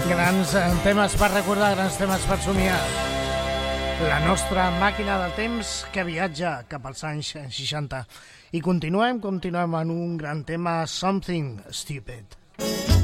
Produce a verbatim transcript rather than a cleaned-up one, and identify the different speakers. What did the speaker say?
Speaker 1: Grans temes per recordar, grans temes per somiar. La nostra màquina del temps que viatja cap als anys seixanta. I continuem, continuem en un gran tema, Something Stupid.